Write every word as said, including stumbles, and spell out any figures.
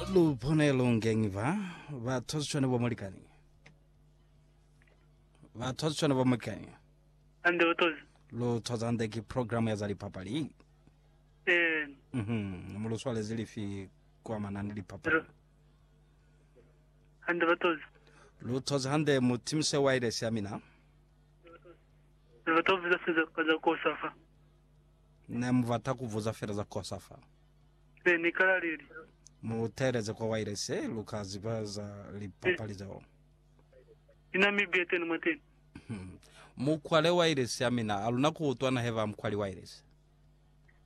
Lupone longengi va va tshone bo molikani va tshone bo molikani ande otozi lo tshozande ki program ya zali papali eh mhm mulo swale zilifi kwa manani li papali ande batozi lo tshozande mu timse waide samina batozi za seza kaza kosafa na mvata kuvuza fera za kosafa eh nikala lili mutereze kwa waide se lukazi baza li papali zao ina mibiete ni mateni mukwale waide samina aluna kuutwa na heva mkwali waide